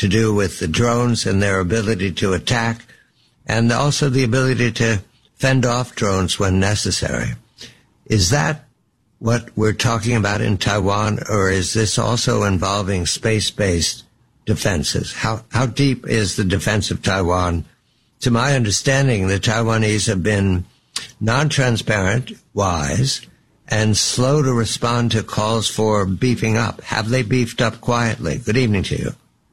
to do with the drones and their ability to attack, and also the ability to fend off drones when necessary. Is that what we're talking about in Taiwan, or is this also involving space-based defenses? How deep is the defense of Taiwan? To my understanding, the Taiwanese have been non-transparent, wise, and slow to respond to calls for beefing up. Have they beefed up quietly? Good evening to you.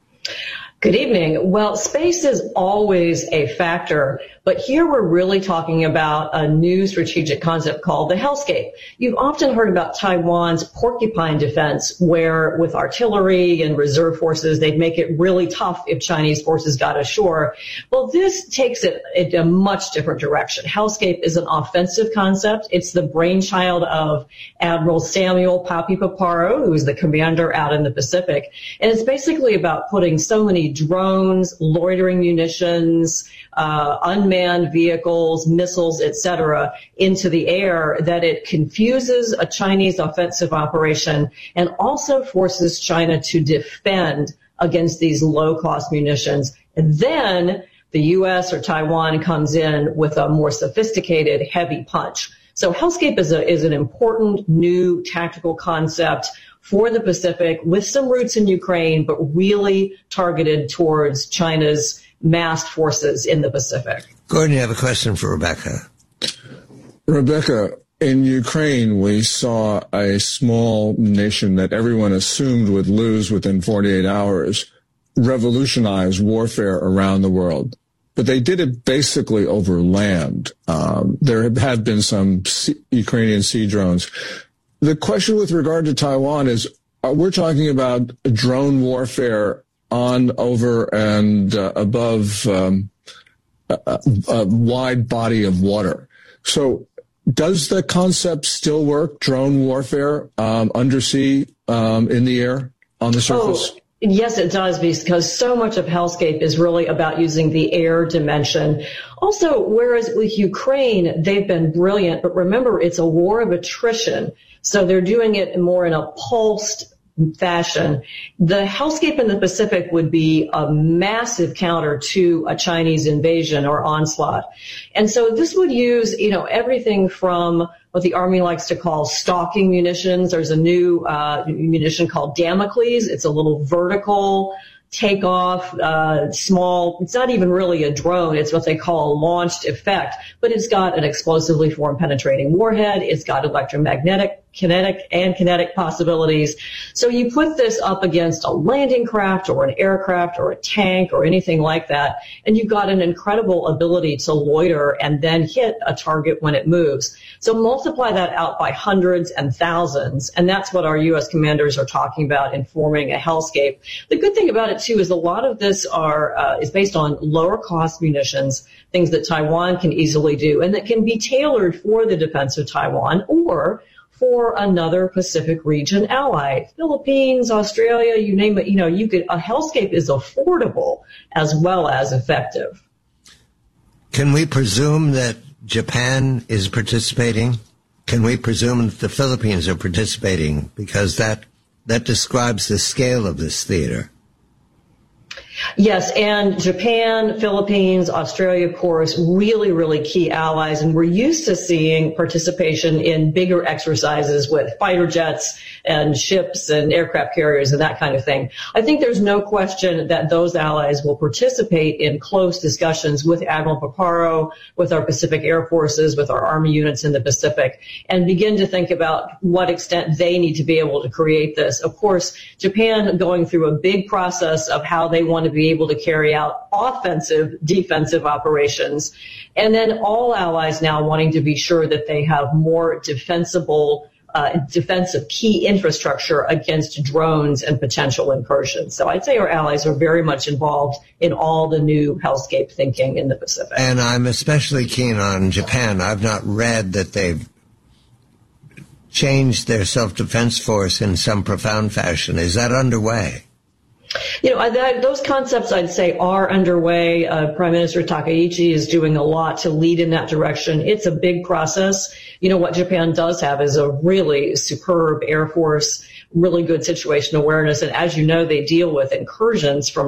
Good evening. Well, space is always a factor, but here we're really talking about a new strategic concept called the hellscape. You've often heard about Taiwan's porcupine defense, where with artillery and reserve forces, they'd make it really tough if Chinese forces got ashore. Well, this takes it in a much different direction. Hellscape is an offensive concept. It's the brainchild of Admiral Samuel Papi Paparo, who's the commander out in the Pacific. And it's basically about putting so many drones, loitering munitions, unmanned vehicles, missiles, etc., into the air that it confuses a Chinese offensive operation and also forces China to defend against these low-cost munitions. And then the U.S. or Taiwan comes in with a more sophisticated, heavy punch. So hellscape is an important new tactical concept for the Pacific with some roots in Ukraine, but really targeted towards China's massed forces in the Pacific. Gordon, you have a question for Rebecca. Rebecca, in Ukraine, we saw a small nation that everyone assumed would lose within 48 hours revolutionize warfare around the world. But they did it basically over land. There have been some Ukrainian sea drones. The question with regard to Taiwan is, we're talking about drone warfare on, over, and above a wide body of water. So does the concept still work, drone warfare, undersea, in the air, on the surface? Oh, yes, it does, because so much of hellscape is really about using the air dimension. Also, whereas with Ukraine, they've been brilliant, but remember, it's a war of attrition. So they're doing it more in a pulsed fashion. The hellscape in the Pacific would be a massive counter to a Chinese invasion or onslaught. And so this would use, everything from what the Army likes to call stalking munitions. There's a new munition called Damocles. It's a little vertical takeoff, small. It's not even really a drone. It's what they call a launched effect, but it's got an explosively formed penetrating warhead. It's got electromagnetic, kinetic possibilities. So you put this up against a landing craft or an aircraft or a tank or anything like that, and you've got an incredible ability to loiter and then hit a target when it moves. So multiply that out by hundreds and thousands, and that's what our U.S. commanders are talking about in forming a hellscape. The good thing about it, too, is a lot of this is based on lower cost munitions, things that Taiwan can easily do, and that can be tailored for the defense of Taiwan or for another Pacific region ally. Philippines, Australia, you name it, a hellscape is affordable as well as effective. Can we presume that Japan is participating? Can we presume that the Philippines are participating? Because that describes the scale of this theater. Yes, and Japan, Philippines, Australia, of course, really, really key allies. And we're used to seeing participation in bigger exercises with fighter jets and ships and aircraft carriers and that kind of thing. I think there's no question that those allies will participate in close discussions with Admiral Paparo, with our Pacific Air Forces, with our Army units in the Pacific, and begin to think about what extent they need to be able to create this. Of course, Japan going through a big process of how they want to be able to carry out offensive, defensive operations. And then all allies now wanting to be sure that they have more defensive key infrastructure against drones and potential incursions. So I'd say our allies are very much involved in all the new hellscape thinking in the Pacific. And I'm especially keen on Japan. I've not read that they've changed their self-defense force in some profound fashion. Is that underway? Those concepts, I'd say, are underway. Prime Minister Takaichi is doing a lot to lead in that direction. It's a big process. What Japan does have is a really superb Air Force, really good situation awareness. And as you know, they deal with incursions from